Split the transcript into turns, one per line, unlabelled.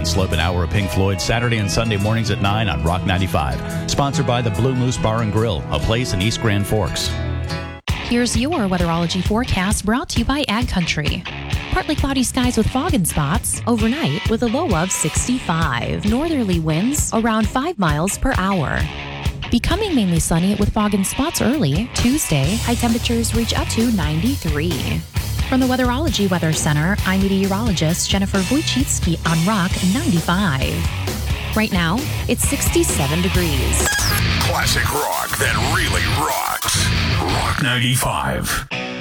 and Slope, an hour of Pink Floyd, Saturday and Sunday mornings at 9 on Rock 95. Sponsored by the Blue Moose Bar and Grill, a place in East Grand Forks.
Here's your weatherology forecast brought to you by Ag Country. Partly cloudy skies with fog and spots. Overnight with a low of 65. Northerly winds around 5 miles per hour. Becoming mainly sunny with fog and spots early. Tuesday, high temperatures reach up to 93. From the Weatherology Weather Center, I'm meteorologist Jennifer Wojcicki on Rock 95. Right now, it's 67 degrees.
Classic rock that really rocks. Rock 95.